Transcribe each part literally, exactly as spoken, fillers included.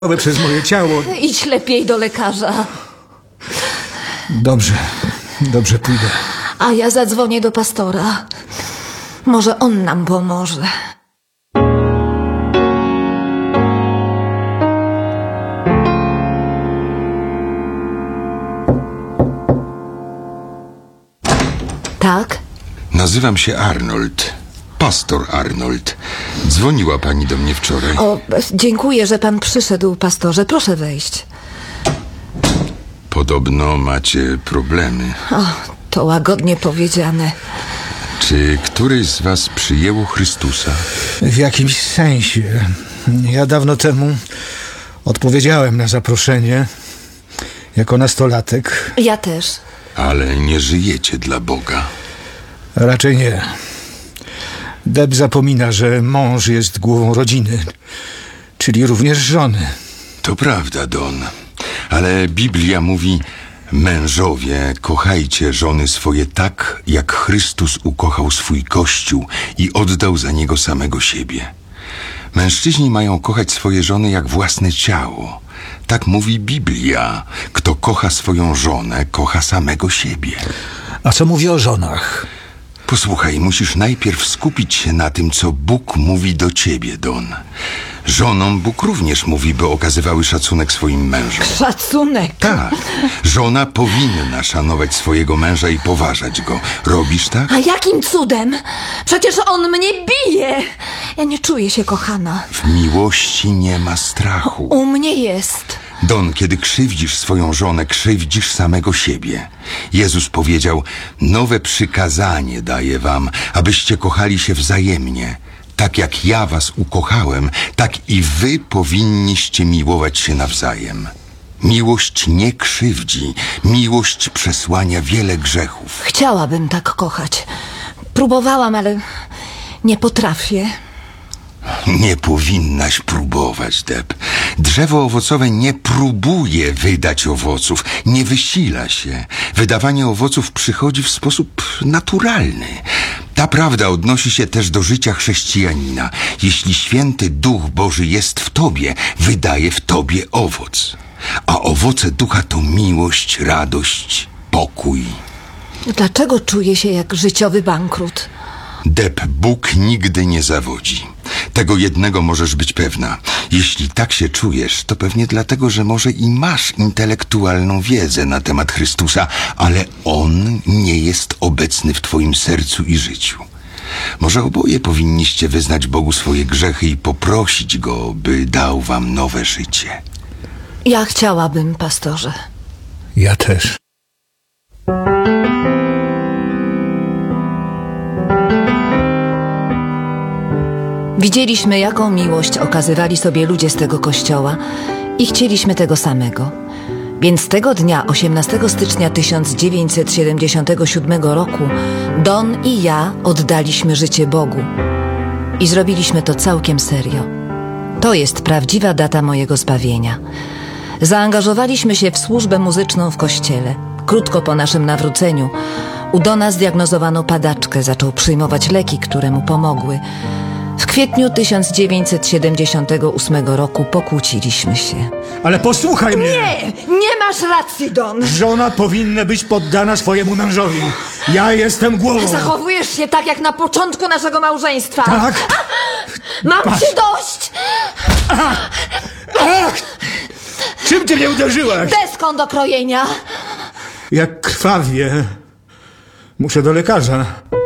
przez moje ciało. Idź lepiej do lekarza. Dobrze, dobrze pójdę. A ja zadzwonię do pastora. Może on nam pomoże. Tak? Nazywam się Arnold. Pastor Arnold. Dzwoniła pani do mnie wczoraj. O, dziękuję, że pan przyszedł, pastorze. Proszę wejść. Podobno macie problemy. O, to łagodnie powiedziane. Czy któryś z was przyjęło Chrystusa? W jakimś sensie. Ja dawno temu odpowiedziałem na zaproszenie jako nastolatek. Ja też. Ale nie żyjecie dla Boga. Raczej nie. Deb zapomina, że mąż jest głową rodziny, czyli również żony. To prawda, Don. Ale Biblia mówi: mężowie, kochajcie żony swoje tak, jak Chrystus ukochał swój Kościół i oddał za niego samego siebie. Mężczyźni mają kochać swoje żony jak własne ciało. Tak mówi Biblia. Kto kocha swoją żonę, kocha samego siebie. A co mówi o żonach? Posłuchaj, musisz najpierw skupić się na tym, co Bóg mówi do ciebie, Don. Żonom Bóg również mówi, by okazywały szacunek swoim mężom. Szacunek? Tak. Żona powinna szanować swojego męża i poważać go. Robisz tak? A jakim cudem? Przecież on mnie bije. Ja nie czuję się kochana. W miłości nie ma strachu. U mnie jest. Don, kiedy krzywdzisz swoją żonę, krzywdzisz samego siebie. Jezus powiedział: nowe przykazanie daję wam, abyście kochali się wzajemnie. Tak jak ja was ukochałem, tak i wy powinniście miłować się nawzajem. Miłość nie krzywdzi. Miłość przesłania wiele grzechów. Chciałabym tak kochać. Próbowałam, ale nie potrafię. Nie powinnaś próbować, Deb. Drzewo owocowe nie próbuje wydać owoców, nie wysila się. Wydawanie owoców przychodzi w sposób naturalny. Ta prawda odnosi się też do życia chrześcijanina. Jeśli święty Duch Boży jest w tobie, wydaje w tobie owoc. A owoce ducha to miłość, radość, pokój. Dlaczego czuję się jak życiowy bankrut? Deb, Bóg nigdy nie zawodzi. Tego jednego możesz być pewna. Jeśli tak się czujesz, to pewnie dlatego, że może i masz intelektualną wiedzę na temat Chrystusa, ale On nie jest obecny w twoim sercu i życiu. Może oboje powinniście wyznać Bogu swoje grzechy i poprosić Go, by dał wam nowe życie. Ja chciałabym, pastorze. Ja też. Widzieliśmy, jaką miłość okazywali sobie ludzie z tego kościoła i chcieliśmy tego samego. Więc tego dnia, osiemnastego stycznia tysiąc dziewięćset siedemdziesiątego siódmego roku, Don i ja oddaliśmy życie Bogu. I zrobiliśmy to całkiem serio. To jest prawdziwa data mojego zbawienia. Zaangażowaliśmy się w służbę muzyczną w kościele. Krótko po naszym nawróceniu u Dona zdiagnozowano padaczkę, zaczął przyjmować leki, które mu pomogły. W kwietniu tysiąc dziewięćset siedemdziesiątego ósmego roku pokłóciliśmy się. Ale posłuchaj mnie! Nie! Nie masz racji, Don! Żona powinna być poddana swojemu mężowi. Ja jestem głową. Zachowujesz się tak, jak na początku naszego małżeństwa. Tak? Mam Patrz. ci dość! Ach! Ach! Czym ty mnie uderzyłaś? Deską do krojenia! Jak krwawie. Muszę do lekarza.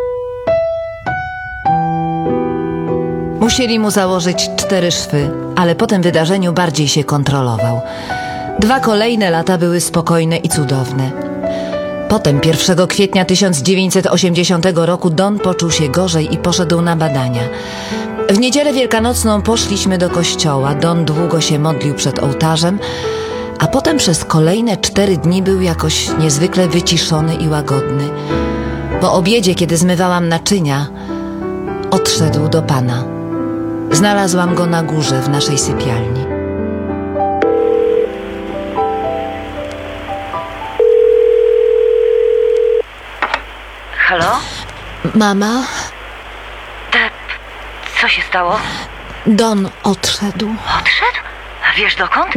Musieli mu założyć cztery szwy, ale po tym wydarzeniu bardziej się kontrolował. Dwa kolejne lata były spokojne i cudowne. Potem pierwszego kwietnia tysiąc dziewięćset osiemdziesiątego roku Don poczuł się gorzej i poszedł na badania. W niedzielę wielkanocną poszliśmy do kościoła. Don długo się modlił przed ołtarzem, a potem przez kolejne cztery dni był jakoś niezwykle wyciszony i łagodny. Po obiedzie, kiedy zmywałam naczynia, odszedł do Pana. Znalazłam go na górze w naszej sypialni. Halo? Mama, Deb, co się stało? Don odszedł. Odszedł? A wiesz dokąd?